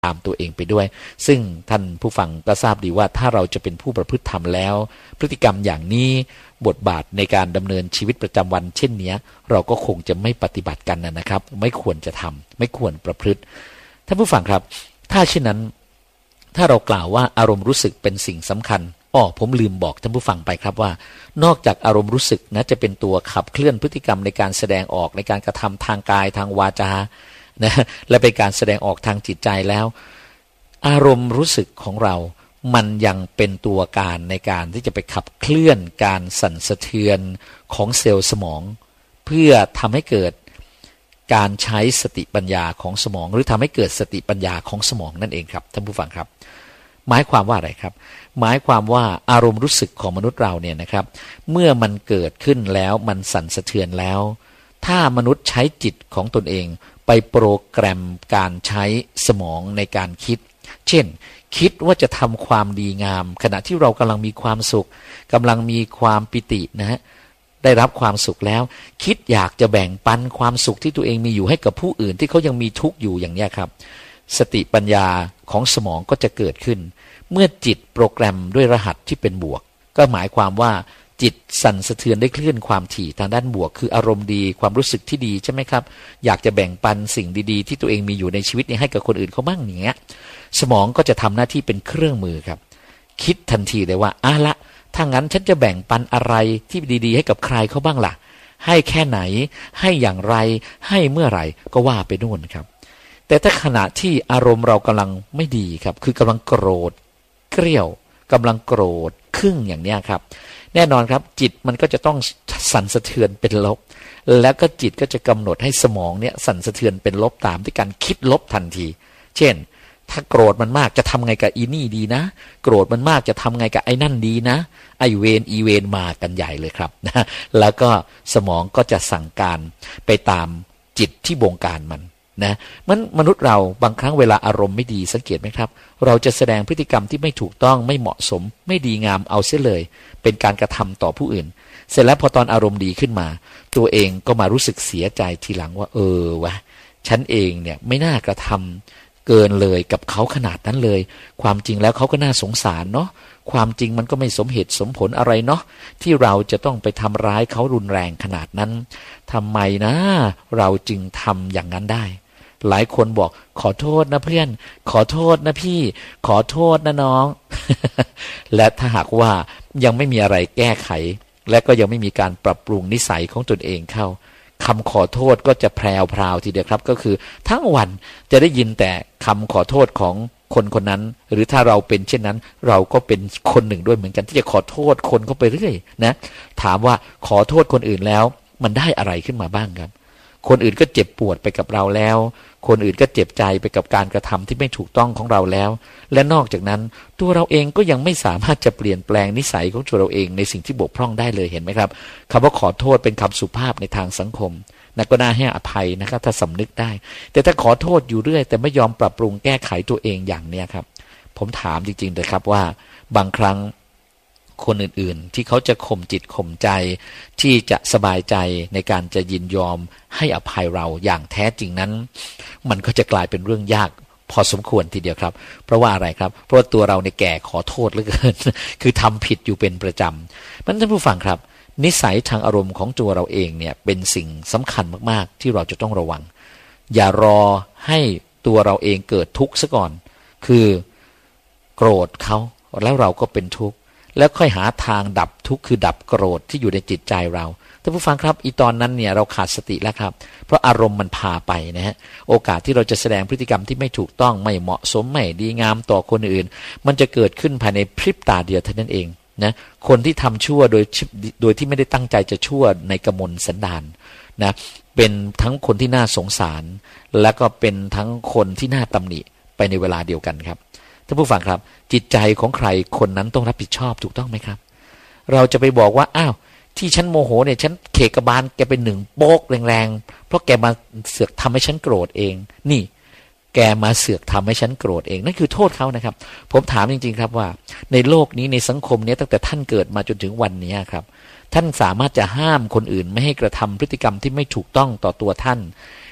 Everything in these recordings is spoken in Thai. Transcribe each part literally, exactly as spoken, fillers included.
ตามตัวเองไปด้วยซึ่งท่านผู้ฟังก็ทราบดีว่าถ้าเราจะเป็นผู้ประพฤติธรรมแล้วพฤติกรรมอย่างนี้บทบาทในการดำเนินชีวิตประจำวันเช่นนี้เราก็คงจะไม่ปฏิบัติกันนะครับไม่ควรจะทำไม่ควรประพฤติท่านผู้ฟังครับถ้าเช่นนั้นถ้าเรากล่าวว่าอารมณ์รู้สึกเป็นสิ่งสำคัญอ้อผมลืมบอกท่านผู้ฟังไปครับว่านอกจากอารมณ์รู้สึกนะจะเป็นตัวขับเคลื่อนพฤติกรรมในการแสดงออกในการกระทำทางกายทางวาจานะและเป็นการแสดงออกทางจิตใจแล้วอารมณ์รู้สึกของเรามันยังเป็นตัวการในการที่จะไปขับเคลื่อนการสั่นสะเทือนของเซลล์สมองเพื่อทำให้เกิดการใช้สติปัญญาของสมองหรือทำให้เกิดสติปัญญาของสมองนั่นเองครับท่านผู้ฟังครับหมายความว่าอะไรครับหมายความว่าอารมณ์รู้สึกของมนุษย์เราเนี่ยนะครับเมื่อมันเกิดขึ้นแล้วมันสั่นสะเทือนแล้วถ้ามนุษย์ใช้จิตของตนเองไปโปรแกรมการใช้สมองในการคิดเช่นคิดว่าจะทำความดีงามขณะที่เรากำลังมีความสุขกำลังมีความปิตินะฮะได้รับความสุขแล้วคิดอยากจะแบ่งปันความสุขที่ตัวเองมีอยู่ให้กับผู้อื่นที่เขายังมีทุกข์อยู่อย่างนี้ครับสติปัญญาของสมองก็จะเกิดขึ้นเมื่อจิตโปรแกรมด้วยรหัสที่เป็นบวกก็หมายความว่าจิตสั่นสะเทือนได้เคลื่อนความถี่ทางด้านบวกคืออารมณ์ดีความรู้สึกที่ดีใช่ไหมครับอยากจะแบ่งปันสิ่งดีๆที่ตัวเองมีอยู่ในชีวิตนี้ให้กับคนอื่นเขาบ้างอย่างเงี้ยสมองก็จะทำหน้าที่เป็นเครื่องมือครับคิดทันทีเลยว่าอ่ะละถ้างั้นฉันจะแบ่งปันอะไรที่ดีๆให้กับใครเขาบ้างล่ะให้แค่ไหนให้อย่างไรให้เมื่อไหร่ก็ว่าไปนู่นครับแต่ถ้าขณะที่อารมณ์เรากำลังไม่ดีครับคือกำลังโกรธเกรี้ยวกำลังโกรธครึ่งอย่างเนี้ยครับแน่นอนครับจิตมันก็จะต้องสั่นสะเทือนเป็นลบแล้วก็จิตก็จะกำหนดให้สมองเนี่ยสั่นสะเทือนเป็นลบตามที่การคิดลบทันทีเช่นถ้าโกรธมันมากจะทำไงกับอีนี่ดีนะโกรธมันมากจะทำไงกับไอ้นั่นดีนะไอเวนอีเวนมากันใหญ่เลยครับนะแล้วก็สมองก็จะสั่งการไปตามจิตที่บงการมันนะมันมนุษย์เราบางครั้งเวลาอารมณ์ไม่ดีสังเกตไหมครับเราจะแสดงพฤติกรรมที่ไม่ถูกต้องไม่เหมาะสมไม่ดีงามเอาเสียเลยเป็นการกระทำต่อผู้อื่นเสร็จแล้วพอตอนอารมณ์ดีขึ้นมาตัวเองก็มารู้สึกเสียใจทีหลังว่าเออวะฉันเองเนี่ยไม่น่ากระทำเกินเลยกับเขาขนาดนั้นเลยความจริงแล้วเขาก็น่าสงสารเนาะความจริงมันก็ไม่สมเหตุสมผลอะไรเนาะที่เราจะต้องไปทำร้ายเขารุนแรงขนาดนั้นทำไมนะเราจึงทำอย่างนั้นได้หลายคนบอกขอโทษนะเพื่อนขอโทษนะพี่ขอโทษนะน้อง และถ้าหากว่ายังไม่มีอะไรแก้ไขและก็ยังไม่มีการปรับปรุงนิสัยของตนเองเข้าคำขอโทษก็จะแพรวพราวทีเดียวครับก็คือทั้งวันจะได้ยินแต่คำขอโทษของคนคนนั้นหรือถ้าเราเป็นเช่นนั้นเราก็เป็นคนหนึ่งด้วยเหมือนกันที่จะขอโทษคนเขาไปเรื่อยนะถามว่าขอโทษคนอื่นแล้วมันได้อะไรขึ้นมาบ้างครับคนอื่นก็เจ็บปวดไปกับเราแล้วคนอื่นก็เจ็บใจไปกับการกระทำที่ไม่ถูกต้องของเราแล้วและนอกจากนั้นตัวเราเองก็ยังไม่สามารถจะเปลี่ยนแปลงนิสัยของตัวเราเองในสิ่งที่บกพร่องได้เลยเห็นไหมครับคำว่าขอโทษเป็นคำสุภาพในทางสังคมนะก็น่าให้อภัยนะครับถ้าสำนึกได้แต่ถ้าขอโทษอยู่เรื่อยแต่ไม่ยอมปรับปรุงแก้ไขตัวเองอย่างเนี้ยครับผมถามจริงๆเลยครับว่าบางครั้งคนอื่นๆที่เขาจะข่มจิตข่มใจที่จะสบายใจในการจะยินยอมให้อภัยเราอย่างแท้จริงนั้นมันก็จะกลายเป็นเรื่องยากพอสมควรทีเดียวครับเพราะว่าอะไรครับเพราะว่าตัวเราในแก่ขอโทษเหลือเกิน คือทำผิดอยู่เป็นประจำมันท่านผู้ฟังครับนิสัยทางอารมณ์ของตัวเราเองเนี่ยเป็นสิ่งสำคัญมากๆที่เราจะต้องระวังอย่ารอให้ตัวเราเองเกิดทุกข์ซะก่อนคือโกรธเขาแล้วเราก็เป็นทุกข์แล้วค่อยหาทางดับทุกข์คือดับโกรธที่อยู่ในจิตใจเราท่านผู้ฟังครับอีตอนนั้นเนี่ยเราขาดสติแล้วครับเพราะอารมณ์มันพาไปนะฮะโอกาสที่เราจะแสดงพฤติกรรมที่ไม่ถูกต้องไม่เหมาะสมไม่ดีงามต่อคนอื่นมันจะเกิดขึ้นภายในพริบตาเดียวเท่านั้นเองนะคนที่ทำชั่วโดยโดยที่ไม่ได้ตั้งใจจะชั่วในกมลสันดานนะเป็นทั้งคนที่น่าสงสารและก็เป็นทั้งคนที่น่าตำหนิไปในเวลาเดียวกันครับท่านผู้ฟังครับจิตใจของใครคนนั้นต้องรับผิดชอบถูกต้องไหมครับเราจะไปบอกว่าอ้าวที่ฉันโมโหเนี่ยฉันเขกบาลแกเป็นหนึ่งโป๊กแรงๆเพราะแกมาเสือกทำให้ฉันโกรธเองนี่แกมาเสือกทำให้ฉันโกรธเองนั่นคือโทษเขานะครับผมถามจริงๆครับว่าในโลกนี้ในสังคมนี้ตั้งแต่ท่านเกิดมาจนถึงวันนี้ครับท่านสามารถจะห้ามคนอื่นไม่ให้กระทำพฤติกรรมที่ไม่ถูกต้องต่อตัวท่าน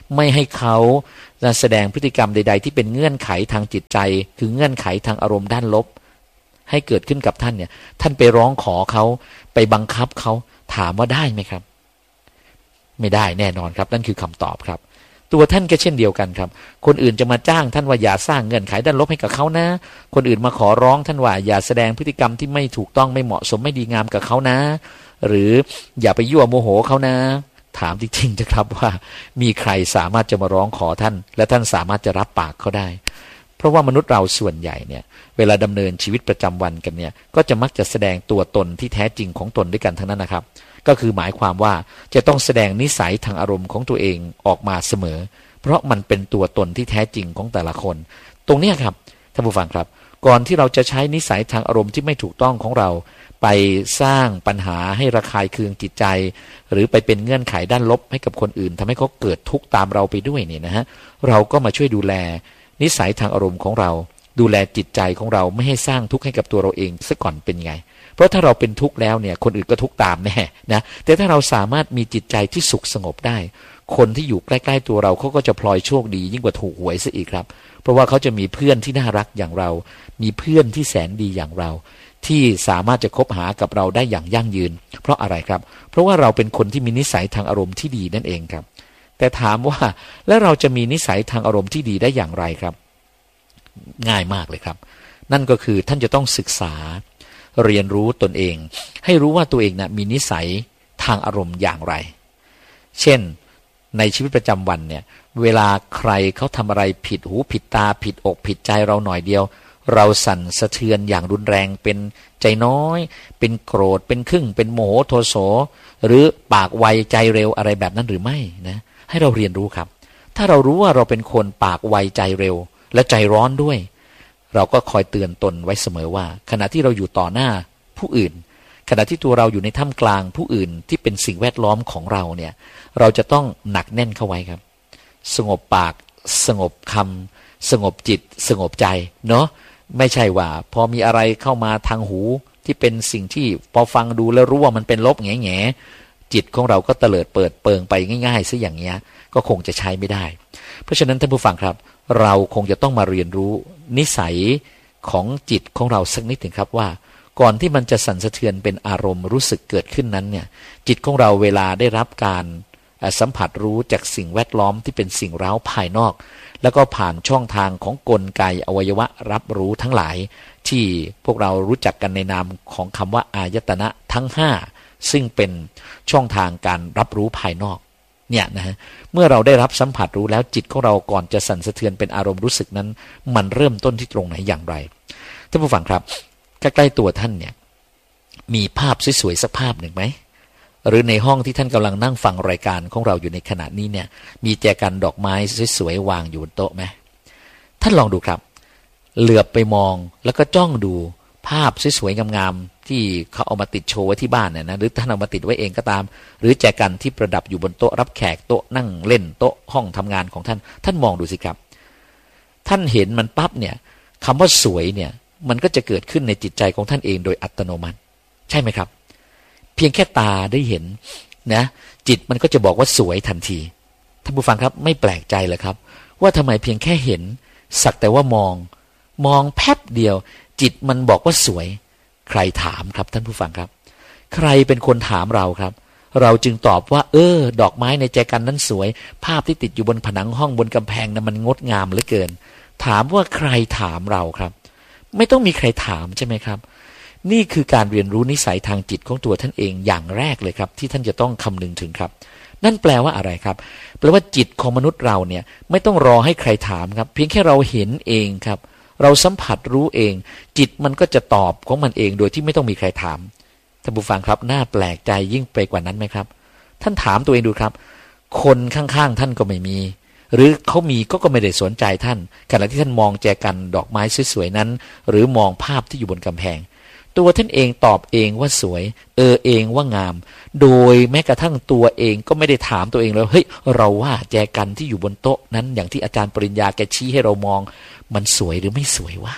ไม่ให้เขาแสดงพฤติกรรมใดๆที่เป็นเงื่อนไขทางจิตใจคือเงื่อนไขทางอารมณ์ด้านลบให้เกิดขึ้นกับท่านเนี่ยท่านไปร้องขอเขาไปบังคับเขาถามว่าได้ไหมครับไม่ได้แน่นอนครับนั่นคือคำตอบครับตัวท่านก็เช่นเดียวกันครับคนอื่นจะมาจ้างท่านว่าอย่าสร้างเงื่อนไขด้านลบให้กับเขานะคนอื่นมาขอร้องท่านว่าอย่าแสดงพฤติกรรมที่ไม่ถูกต้องไม่เหมาะสมไม่ดีงามกับเขานะหรืออย่าไปยั่วโมโหเขานะถามจริงๆนะครับว่ามีใครสามารถจะมาร้องขอท่านและท่านสามารถจะรับปากเขาได้เพราะว่ามนุษย์เราส่วนใหญ่เนี่ยเวลาดำเนินชีวิตประจำวันกันเนี่ยก็จะมักจะแสดงตัวตนที่แท้จริงของตนด้วยกันทั้งนั้นนะครับก็คือหมายความว่าจะต้องแสดงนิสัยทางอารมณ์ของตัวเองออกมาเสมอเพราะมันเป็นตัวตนที่แท้จริงของแต่ละคนตรงนี้ครับท่านผู้ฟังครับก่อนที่เราจะใช้นิสัยทางอารมณ์ที่ไม่ถูกต้องของเราไปสร้างปัญหาให้ระคายเคืองจิตใจหรือไปเป็นเงื่อนไขด้านลบให้กับคนอื่นทำให้เขาเกิดทุกข์ตามเราไปด้วยเนี่ยนะฮะเราก็มาช่วยดูแลนิสัยทางอารมณ์ของเราดูแลจิตใจของเราไม่ให้สร้างทุกข์ให้กับตัวเราเองซะก่อนเป็นไงเพราะถ้าเราเป็นทุกข์แล้วเนี่ยคนอื่นก็ทุกข์ตามแน่นะแต่ถ้าเราสามารถมีจิตใจที่สุขสงบได้คนที่อยู่ใกล้ๆตัวเราเขาก็จะพลอยโชคดียิ่งกว่าถูกหวยซะอีกครับเพราะว่าเขาจะมีเพื่อนที่น่ารักอย่างเรามีเพื่อนที่แสนดีอย่างเราที่สามารถจะคบหากับเราได้อย่างยั่งยืนเพราะอะไรครับเพราะว่าเราเป็นคนที่มีนิสัยทางอารมณ์ที่ดีนั่นเองครับแต่ถามว่าแล้วเราจะมีนิสัยทางอารมณ์ที่ดีได้อย่างไรครับง่ายมากเลยครับนั่นก็คือท่านจะต้องศึกษาเรียนรู้ตนเองให้รู้ว่าตัวเองนะมีนิสัยทางอารมณ์อย่างไรเช่นในชีวิตประจำวันเนี่ยเวลาใครเขาทำอะไรผิดหูผิดตาผิดอกผิดใจเราหน่อยเดียวเราสั่นสะเทือนอย่างรุนแรงเป็นใจน้อยเป็นโกรธเป็นขึ่งเป็นโมโหโทโสหรือปากไวใจเร็วอะไรแบบนั้นหรือไม่นะให้เราเรียนรู้ครับถ้าเรารู้ว่าเราเป็นคนปากไวใจเร็วและใจร้อนด้วยเราก็คอยเตือนตนไว้เสมอว่าขณะที่เราอยู่ต่อหน้าผู้อื่นขณะที่ตัวเราอยู่ในท่ามกลางผู้อื่นที่เป็นสิ่งแวดล้อมของเราเนี่ยเราจะต้องหนักแน่นเข้าไว้ครับสงบปากสงบคำสงบจิตสงบใจเนาะไม่ใช่ว่าพอมีอะไรเข้ามาทางหูที่เป็นสิ่งที่พอฟังดูแล้วรู้ว่ามันเป็นลบแง่แง่จิตของเราก็เตลิดเปิดเปิงไปง่ายๆซะอย่างเงี้ยก็คงจะใช้ไม่ได้เพราะฉะนั้นท่านผู้ฟังครับเราคงจะต้องมาเรียนรู้นิสัยของจิตของเราสักนิดหนึ่งครับว่าก่อนที่มันจะสั่นสะเทือนเป็นอารมณ์รู้สึกเกิดขึ้นนั้นเนี่ยจิตของเราเวลาได้รับการสัมผัสรู้จากสิ่งแวดล้อมที่เป็นสิ่งเร้าภายนอกแล้วก็ผ่านช่องทางของกลไกอวัยวะรับรู้ทั้งหลายที่พวกเรารู้จักกันในนามของคำว่าอายตนะทั้งห้าซึ่งเป็นช่องทางการรับรู้ภายนอกเนี่ยนะฮะเมื่อเราได้รับสัมผัสรู้แล้วจิตของเราก่อนจะสั่นสะเทือนเป็นอารมณ์รู้สึกนั้นมันเริ่มต้นที่ตรงไหนอย่างไรท่านผู้ฟังครับใกล้ๆตัวท่านเนี่ยมีภาพสวยๆสักภาพหนึ่งไหมหรือในห้องที่ท่านกำลังนั่งฟังรายการของเราอยู่ในขณะนี้เนี่ยมีแจกันดอกไม้สวยๆวางอยู่บนโต๊ะไหมท่านลองดูครับเหลือบไปมองแล้วก็จ้องดูภาพสวยๆงามๆที่เขาเอามาติดโชว์ไว้ที่บ้านเนี่ยนะหรือท่านเอามาติดไว้เองก็ตามหรือแจกันที่ประดับอยู่บนโต๊ะรับแขกโต๊ะนั่งเล่นโต๊ะห้องทำงานของท่านท่านมองดูสิครับท่านเห็นมันปั๊บเนี่ยคำว่าสวยเนี่ยมันก็จะเกิดขึ้นในจิตใจของท่านเองโดยอัตโนมัติใช่ไหมครับเพียงแค่ตาได้เห็นนะจิตมันก็จะบอกว่าสวยทันทีท่านผู้ฟังครับไม่แปลกใจเลยครับว่าทำไมเพียงแค่เห็นสักแต่ว่ามองมองแป๊บเดียวจิตมันบอกว่าสวยใครถามครับท่านผู้ฟังครับใครเป็นคนถามเราครับเราจึงตอบว่าเออดอกไม้ในแจกันนั้นสวยภาพที่ติดอยู่บนผนังห้องบนกำแพงนั้นมันงดงามเหลือเกินถามว่าใครถามเราครับไม่ต้องมีใครถามใช่ไหมครับนี่คือการเรียนรู้นิสัยทางจิตของตัวท่านเองอย่างแรกเลยครับที่ท่านจะต้องคำนึงถึงครับนั่นแปลว่าอะไรครับแปลว่าจิตของมนุษย์เราเนี่ยไม่ต้องรอให้ใครถามครับเพียงแค่เราเห็นเองครับเราสัมผัสรู้เองจิตมันก็จะตอบของมันเองโดยที่ไม่ต้องมีใครถามท่านผู้ฟังครับน่าแปลกใจยิ่งไปกว่านั้นไหมครับท่านถามตัวเองดูครับคนข้างๆท่านก็ไม่มีหรือเขามีก็ก็ไม่ได้สนใจท่านขณะที่ท่านมองแจกันดอกไม้สวยๆนั้นหรือมองภาพที่อยู่บนกำแพงตัวท่านเองตอบเองว่าสวยเออเองว่างามโดยแม้กระทั่งตัวเองก็ไม่ได้ถามตัวเองเลยเฮ้ยเราว่าแจกันที่อยู่บนโต๊ะนั้นอย่างที่อาจารย์ปริญญาแกชี้ให้เรามองมันสวยหรือไม่สวยวะ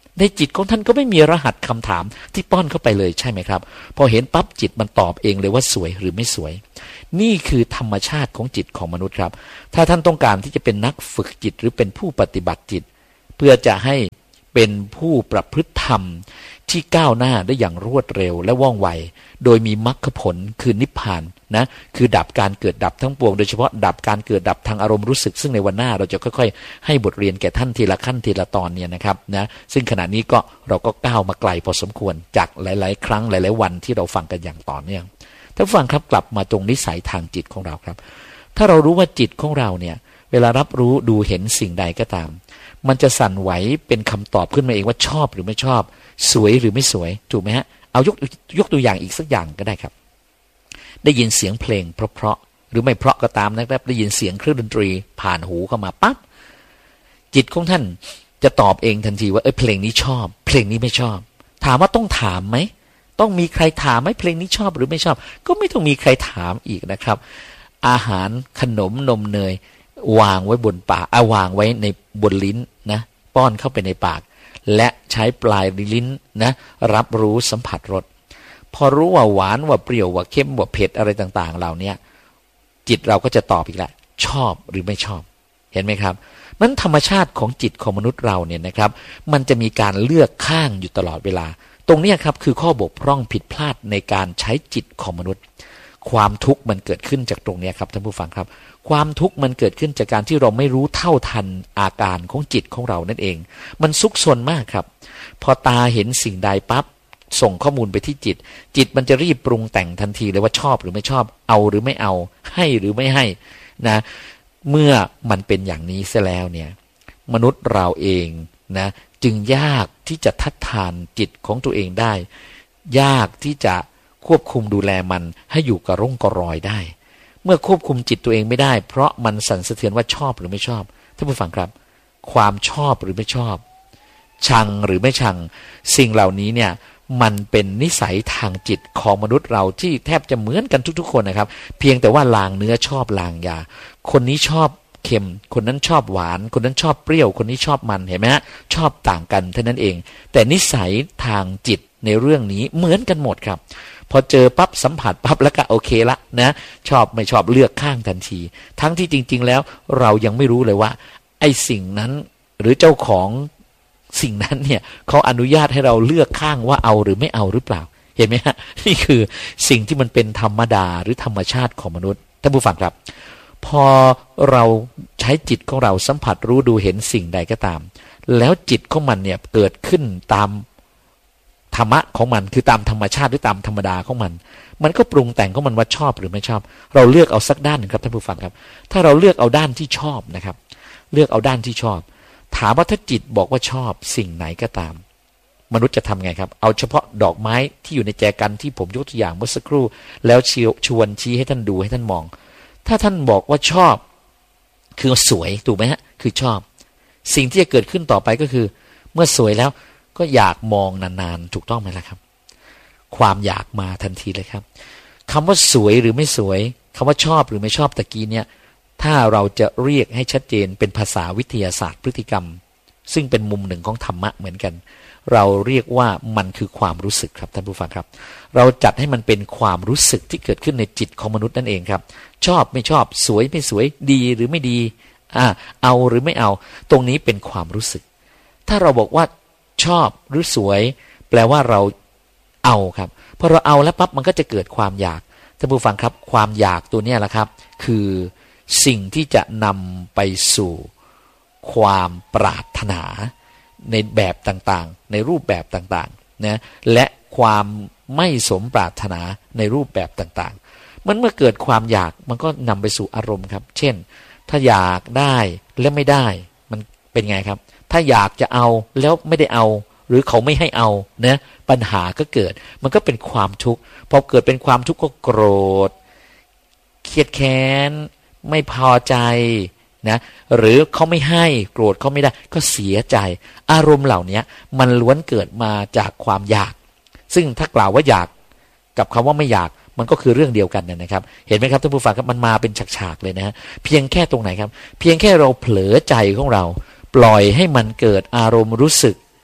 ในจิตของท่านก็ไม่มีรหัสคำถามที่ป้อนเข้าไปเลยใช่ไหมครับพอเห็นปั๊บจิตมันตอบเองเลยว่าสวยหรือไม่สวยนี่คือธรรมชาติของจิตของมนุษย์ครับถ้าท่านต้องการที่จะเป็นนักฝึกจิตหรือเป็นผู้ปฏิบัติจิตเพื่อจะให้เป็นผู้ประพฤติธรรมที่ก้าวหน้าได้อย่างรวดเร็วและว่องไวโดยมีมรรคผลคือนิพพานนะคือดับการเกิดดับทั้งปวงโดยเฉพาะดับการเกิดดับทางอารมณ์รู้สึกซึ่งในวันหน้าเราจะค่อยๆให้บทเรียนแก่ท่านทีละขั้นทีละตอนเนี่ยนะครับนะซึ่งขณะนี้ก็เราก็ก้าวมาไกลพอสมควรจากหลายๆครั้งหลายๆวันที่เราฟังกันอย่างต่อเนื่องท่านฟังครับกลับมาตรงนิสัยทางจิตของเราครับถ้าเรารู้ว่าจิตของเราเนี่ยเวลารับรู้ดูเห็นสิ่งใดก็ตามมันจะสั่นไหวเป็นคำตอบขึ้นมาเองว่าชอบหรือไม่ชอบสวยหรือไม่สวยถูกไหมฮะเอายกยกตัวอย่างอีกสักอย่างก็ได้ครับได้ยินเสียงเพลงเพราะๆหรือไม่เพราะก็ตามนะครับได้ยินเสียงเครื่องดนตรีผ่านหูเข้ามาปั๊บจิตของท่านจะตอบเองทันทีว่าเอ้ยเพลงนี้ชอบเพลงนี้ไม่ชอบถามว่าต้องถามไหมต้องมีใครถามไหมเพลงนี้ชอบหรือไม่ชอบก็ไม่ต้องมีใครถามอีกนะครับอาหารขนมนมเนยวางไว้บนปากเอาวางไว้ในบนลิ้นนะป้อนเข้าไปในปากและใช้ปลายลิ้นนะรับรู้สัมผัสรสพอรู้ว่าหวานว่าเปรี้ยวว่าเค็มว่าเผ็ดอะไรต่างๆเหล่านี้จิตเราก็จะตอบอีกแล้วชอบหรือไม่ชอบเห็นไหมครับนั้นธรรมชาติของจิตของมนุษย์เราเนี่ยนะครับมันจะมีการเลือกข้างอยู่ตลอดเวลาตรงนี้ครับคือข้อบกพร่องผิดพลาดในการใช้จิตของมนุษย์ความทุกข์มันเกิดขึ้นจากตรงนี้ครับท่านผู้ฟังครับความทุกข์มันเกิดขึ้นจากการที่เราไม่รู้เท่าทันอาการของจิตของเรานั่นเองมันซุกซนมากครับพอตาเห็นสิ่งใดปั๊บส่งข้อมูลไปที่จิตจิตมันจะรีบปรุงแต่งทันทีเลยว่าชอบหรือไม่ชอบเอาหรือไม่เอาให้หรือไม่ให้นะเมื่อมันเป็นอย่างนี้เสียแล้วเนี่ยมนุษย์เราเองนะจึงยากที่จะทัดทานจิตของตัวเองได้ยากที่จะควบคุมดูแลมันให้อยู่กับร่องกระรอยได้เมื่อควบคุมจิตตัวเองไม่ได้เพราะมันสั่นสะเทือนว่าชอบหรือไม่ชอบท่านผู้ฟังครับความชอบหรือไม่ชอบชังหรือไม่ชังสิ่งเหล่านี้เนี่ยมันเป็นนิสัยทางจิตของมนุษย์เราที่แทบจะเหมือนกันทุกๆคนนะครับเพียงแต่ว่าลางเนื้อชอบลางยาคนนี้ชอบเค็มคนนั้นชอบหวานคนนั้นชอบเปรี้ยวคนนี้ชอบมันเห็นไหมฮะชอบต่างกันเท่านั้นเองแต่นิสัยทางจิตในเรื่องนี้เหมือนกันหมดครับพอเจอปั๊บสัมผัสปั๊บแล้วก็โอเคละนะชอบไม่ชอบเลือกข้างทันทีทั้งที่จริงๆแล้วเรายังไม่รู้เลยว่าไอ้สิ่งนั้นหรือเจ้าของสิ่งนั้นเนี่ยเขาอนุญาตให้เราเลือกข้างว่าเอาหรือไม่เอาหรือเปล่าเห็นไหมฮะนี่คือสิ่งที่มันเป็นธรรมดาหรือธรรมชาติของมนุษย์ท่านผู้ฟังครับพอเราใช้จิตของเราสัมผัสรู้ดูเห็นสิ่งใดก็ตามแล้วจิตของมันเนี่ยเกิดขึ้นตามธรรมะของมันคือตามธรรมชาติหรือตามธรรมดาของมันมันก็ปรุงแต่งของมันว่าชอบหรือไม่ชอบเราเลือกเอาสักด้านหนึ่งครับท่านผู้ฟังครับถ้าเราเลือกเอาด้านที่ชอบนะครับเลือกเอาด้านที่ชอบถามว่าถ้าจิตบอกว่าชอบสิ่งไหนก็ตามมนุษย์จะทำไงครับเอาเฉพาะดอกไม้ที่อยู่ในแจกันที่ผมยกตัวอย่างเมื่อสักครู่แล้วชวนชี้ให้ท่านดูให้ท่านมองถ้าท่านบอกว่าชอบคือสวยถูกไหมฮะคือชอบสิ่งที่จะเกิดขึ้นต่อไปก็คือเมื่อสวยแล้วก็อยากมองนานๆถูกต้องไหมล่ะครับความอยากมาทันทีเลยครับคำว่าสวยหรือไม่สวยคำว่าชอบหรือไม่ชอบตะกี้เนี่ยถ้าเราจะเรียกให้ชัดเจนเป็นภาษาวิทยาศาสตร์พฤติกรรมซึ่งเป็นมุมหนึ่งของธรรมะเหมือนกันเราเรียกว่ามันคือความรู้สึกครับท่านผู้ฟังครับเราจัดให้มันเป็นความรู้สึกที่เกิดขึ้นในจิตของมนุษย์นั่นเองครับชอบไม่ชอบสวยไม่สวยดีหรือไม่ดีอ่าเอาหรือไม่เอาตรงนี้เป็นความรู้สึกถ้าเราบอกว่าชอบหรือสวยแปลว่าเราเอาครับพอเราเอาแล้วปั๊บมันก็จะเกิดความอยากท่านผู้ฟังครับความอยากตัวนี้แหละครับคือสิ่งที่จะนำไปสู่ความปรารถนาในแบบต่างๆในรูปแบบต่างๆนะและความไม่สมปรารถนาในรูปแบบต่างๆมันเมื่อเกิดความอยากมันก็นำไปสู่อารมณ์ครับเช่นถ้าอยากได้และไม่ได้มันเป็นไงครับถ้าอยากจะเอาแล้วไม่ได้เอาหรือเขาไม่ให้เอานะปัญหาก็เกิดมันก็เป็นความทุกข์พอเกิดเป็นความทุกข์ก็โกรธเครียดแค้นไม่พอใจนะหรือเขาไม่ให้โกรธเขาไม่ได้ก็เสียใจอารมณ์เหล่านี้มันล้วนเกิดมาจากความอยากซึ่งถ้ากล่าวว่าอยากกับคำว่าไม่อยากมันก็คือเรื่องเดียวกันนะครับเห็นไหมครับท่านผู้ฟังครับมันมาเป็นฉากๆเลยนะฮะเพียงแค่ตรงไหนครับเพียงแค่เราเผลอใจของเราปล่อยให้มันเกิดอารมณ์รู้สึกข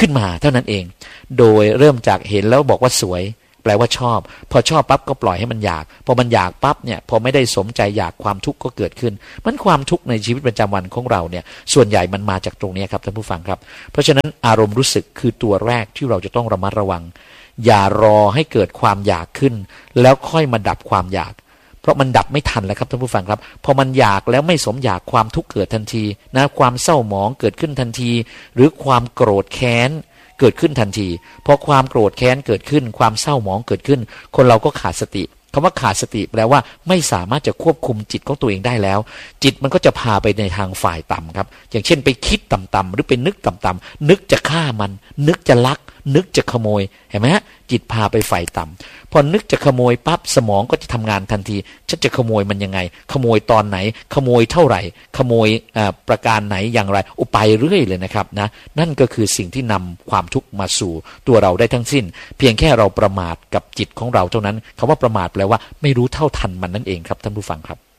ขึ้นมาเท่านั้นเองโดยเริ่มจากเห็นแล้วบอกว่าสวยแปลว่าชอบพอชอบปั๊บก็ปล่อยให้มันอยากพอมันอยากปั๊บเนี่ยพอไม่ได้สมใจอยากความทุกข์ก็เกิดขึ้นมันความทุกข์ในชีวิตประจำวันของเราเนี่ยส่วนใหญ่มันมาจากตรงนี้ครับท่านผู้ฟังครับเพราะฉะนั้นอารมณ์รู้สึกคือตัวแรกที่เราจะต้องระมัดระวังอย่ารอให้เกิดความอยากขึ้นแล้วค่อยมาดับความอยากเพราะมันดับไม่ทันแล้วครับท่านผู้ฟังครับพอมันอยากแล้วไม่สมอยากความทุกข์เกิดทันทีนะความเศร้าหมองเกิดขึ้นทันทีหรือความโกรธแค้นเกิดขึ้นทันทีพอความโกรธแค้นเกิดขึ้นความเศร้าหมองเกิดขึ้นคนเราก็ขาดสติคำว่าขาดสติแปลว่าไม่สามารถจะควบคุมจิตของตัวเองได้แล้วจิตมันก็จะพาไปในทางฝ่ายต่ำครับอย่างเช่นไปคิดต่ำๆหรือไปนึกต่ำๆนึกจะฆ่ามันนึกจะลักนึกจะขโมยเห็นไหมฮะจิตพาไปฝ่ายต่ำพอนึกจะขโมยปั๊บสมองก็จะทำงานทันทีฉันจะขโมยมันยังไงขโมยตอนไหนขโมยเท่าไหร่ขโมยประการไหนอย่างไรอุไปเรื่อยเลยนะครับนะนั่นก็คือสิ่งที่นำความทุกข์มาสู่ตัวเราได้ทั้งสิ้นเพียงแค่เราประมาทกับจิตของเราเท่านั้นคำว่าประมาทแปลว่าไม่รู้เท่าทันมันนั่นเองครับท่านผู้ฟังครับ